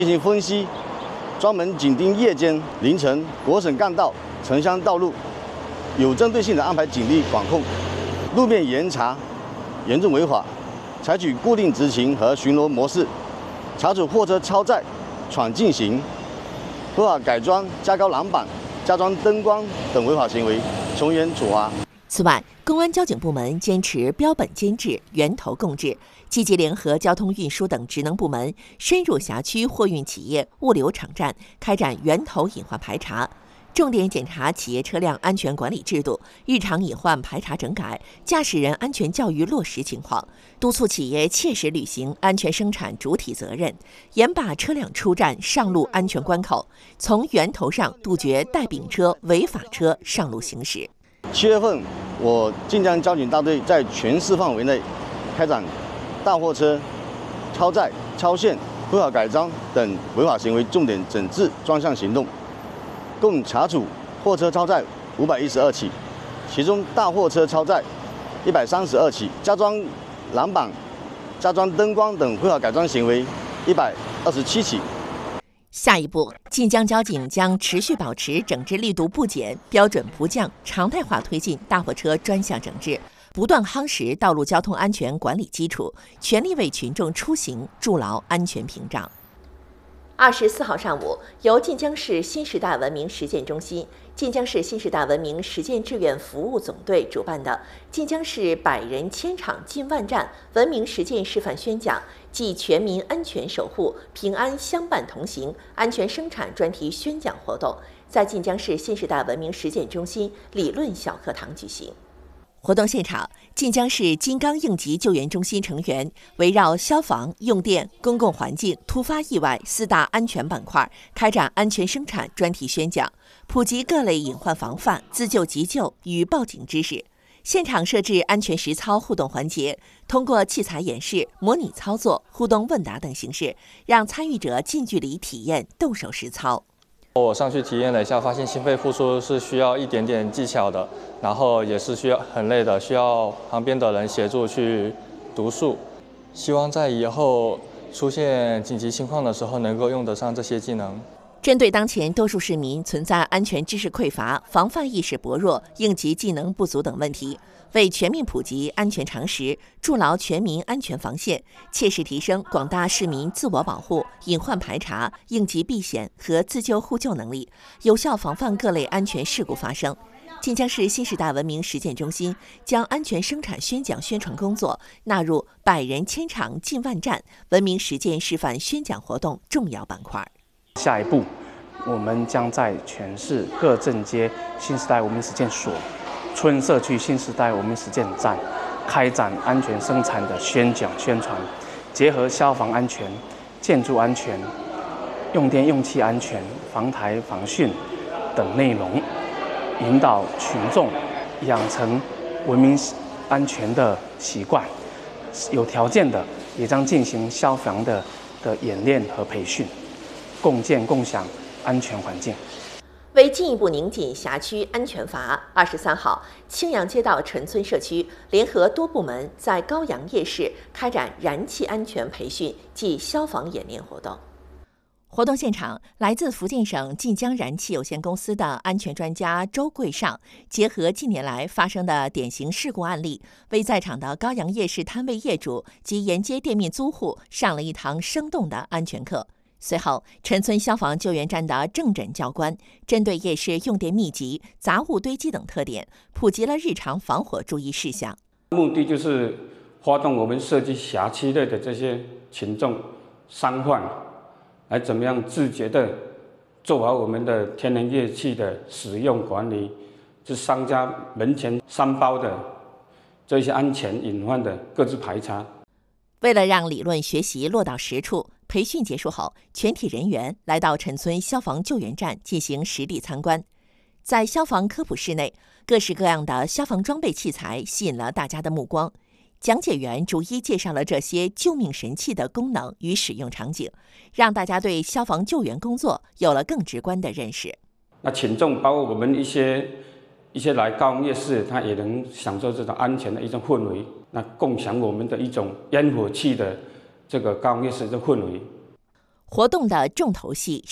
进行分析，专门紧盯夜间、凌晨国省干道、城乡道路，有针对性地安排警力管控，路面严查，严重违法，采取固定执勤和巡逻模式，查处货车超载、闯禁行、非法改装、加高栏板、加装灯光等违法行为，从严处罚。 此外，公安交警部门坚持标本兼治、源头共治，积极联合交通运输等职能部门，深入辖区货运企业、物流场站，开展源头隐患排查，重点检查企业车辆安全管理制度、日常隐患排查整改、驾驶人安全教育落实情况，督促企业切实履行安全生产主体责任，严把车辆出站、上路安全关口，从源头上杜绝带丙车、违法车上路行驶。 7月份，我晋江交警大队在全市范围内开展大货车超载、超限、非法改装等违法行为重点整治专项行动，共查处货车超载512起，其中大货车超载132起，加装栏板、加装灯光等非法改装行为127起。 下一步，晋江交警将持续保持整治力度不减、标准不降，常态化推进大货车专项整治，不断夯实道路交通安全管理基础，全力为群众出行筑牢安全屏障。24号上午，由晋江市新时代文明实践中心、晋江市新时代文明实践志愿服务总队主办的晋江市百人千场进万站文明实践示范宣讲暨全民安全守护、平安相伴同行、安全生产专题宣讲活动，在晋江市新时代文明实践中心理论小课堂举行。活动现场，晋江市金刚应急救援中心成员围绕消防、用电、公共环境、突发意外4大安全板块，开展安全生产专题宣讲，普及各类隐患防范、自救急救与报警知识。现场设置安全实操互动环节，通过器材演示、模拟操作、互动问答等形式，让参与者近距离体验动手实操。 我上去体验了一下，发现心肺复苏是需要一点点技巧的，然后也是需要很累的，需要旁边的人协助去读数。希望在以后出现紧急情况的时候能够用得上这些技能。 针对当前多数市民存在安全知识匮乏、防范意识薄弱、应急技能不足等问题，为全面普及安全常识，筑牢全民安全防线，切实提升广大市民自我保护、隐患排查、应急避险和自救互救能力，有效防范各类安全事故发生。晋江市新时代文明实践中心将安全生产宣讲宣传工作纳入百人千场进万站文明实践示范宣讲活动重要板块。 下一步，我们将在全市各镇街新时代文明实践所、村社区新时代文明实践站开展安全生产的宣讲宣传，结合消防安全、建筑安全、用电用气安全、防台防汛等内容，引导群众养成文明安全的习惯。有条件的，也将进行消防的演练和培训，共建共享安全环境。 为进一步拧紧辖区安全阀，23号，青阳街道陈村社区联合多部门在高阳夜市开展燃气安全培训暨消防演练活动。活动现场，来自福建省晋江燃气有限公司的安全专家周桂上，结合近年来发生的典型事故案例，为在场的高阳夜市摊位业主及沿街店面租户上了一堂生动的安全课。随后，陈村消防救援站的郑诊教官针对夜市用电密集、杂物堆积等特点，普及了日常防火注意事项。 目的就是发动我们社区辖区内的这些群众、商贩，来怎么样自觉的做好我们的天然气气的使用管理，是商家门前3包的这些安全隐患的各自排查。 为了让理论学习落到实处，培训结束后，全体人员来到陈村消防救援站进行实地参观。在消防科普室内，各式各样的消防装备器材吸引了大家的目光。讲解员逐一介绍了这些救命神器的功能与使用场景，让大家对消防救援工作有了更直观的认识。 那群众包括我们一些来高阳夜市，他也能享受这种安全的一种氛围，那共享我们的一种烟火气的这个高阳夜市的氛围。 活动的重头戏